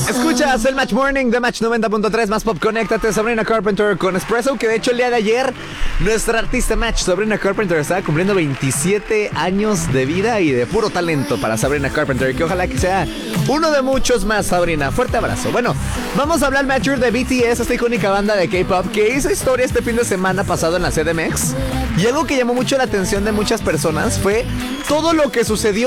Escuchas el Match Morning de Match 90.3 más pop. Conéctate, Sabrina Carpenter con Espresso. Que de hecho el día de ayer nuestra artista Match, Sabrina Carpenter, estaba cumpliendo 27 años de vida y de puro talento para Sabrina Carpenter. Y que ojalá que sea uno de muchos más, Sabrina. Fuerte abrazo. Bueno, vamos a hablar, Matcher, de BTS, esta icónica banda de K-pop que hizo historia este fin de semana pasado en la CDMX. Y algo que llamó mucho la atención de muchas personas fue todo lo que sucedió